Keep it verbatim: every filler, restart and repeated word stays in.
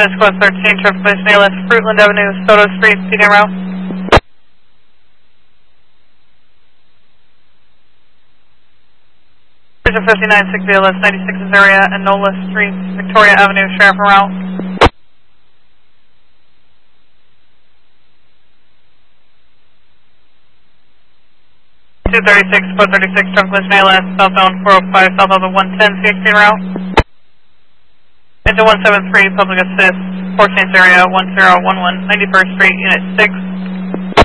Engine Squad thirteen, traffic collision A L S, Fruitland Avenue, Soto Street, speeding route. Engine fifty-nine, six A L S, ninety-six is area, Enola Street, Victoria Avenue, Sheriff route. two thirty-six, four thirty-six, traffic collision A L S, southbound four oh five, southbound one ten, C X C route. Engine one seven three, public assist, fourteenth area, one zero one one, ninety-first Street, Unit six.